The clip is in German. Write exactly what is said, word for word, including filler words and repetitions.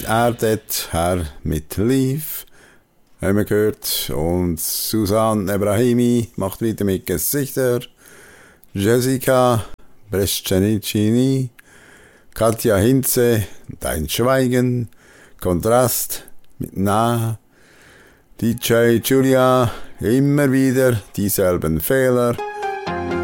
Er dort her mit Leaf, haben wir gehört. Und Susanne Ebrahimi macht weiter mit Gesichter. Jessica Brescianicini, Katja Hinze, Dein Schweigen, Kontrast mit Na, D J Julia, immer wieder dieselben Fehler.